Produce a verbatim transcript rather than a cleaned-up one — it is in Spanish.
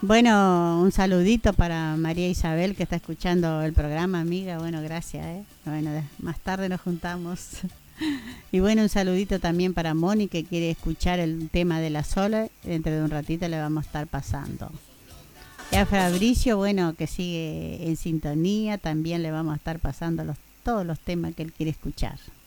Bueno, un saludito para María Isabel que está escuchando el programa, amiga. Bueno, gracias, ¿eh? Bueno, de- más tarde nos juntamos. Y bueno, un saludito también para Moni que quiere escuchar el tema de la sola. Dentro de un ratito le vamos a estar pasando. Y a Fabricio, bueno, que sigue en sintonía, también le vamos a estar pasando los, todos los temas que él quiere escuchar.